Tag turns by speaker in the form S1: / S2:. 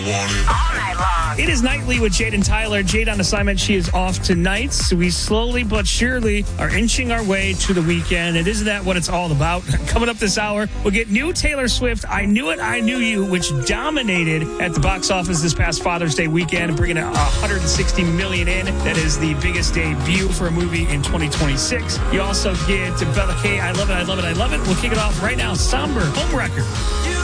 S1: It is Nightly with Jade and Tyler. Jade on assignment. She is off tonight. So we slowly but surely are inching our way to the weekend. And isn't that what it's all about? Coming up this hour, we'll get new Taylor Swift, I Knew It, I Knew You, which dominated at the box office this past Father's Day weekend, bringing in $160 million in. That is the biggest debut for a movie in 2026. You also get Bella K, I Love It, I Love It, I Love It. We'll kick it off right now. Somber, Homewrecker.